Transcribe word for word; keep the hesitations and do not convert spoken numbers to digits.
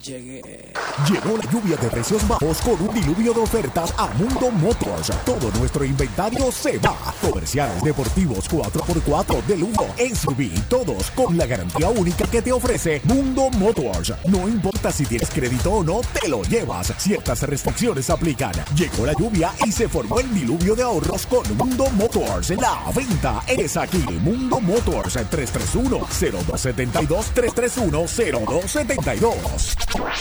Llegué. Llegó la lluvia de precios bajos con un diluvio de ofertas a Mundo Motors. Todo nuestro inventario se va. Comerciales, deportivos, cuatro por cuatro, de lujo, S U V, todos con la garantía única que te ofrece Mundo Motors. No importa si tienes crédito o no, te lo llevas. Ciertas restricciones aplican. Llegó la lluvia y se formó el diluvio de ahorros con Mundo Motors. La venta es aquí. Mundo Motors, tres tres uno, cero dos siete dos, tres tres uno, cero dos siete dos.